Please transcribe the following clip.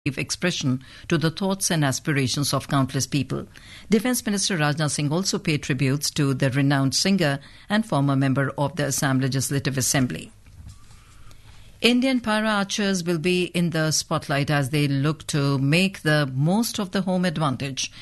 expression to the thoughts and aspirations of countless people. Defence Minister Rajnath Singh also paid tributes to the renowned singer and former member of the Assam Legislative Assembly. Indian para-archers will be in the spotlight as they look to make the most of the home advantage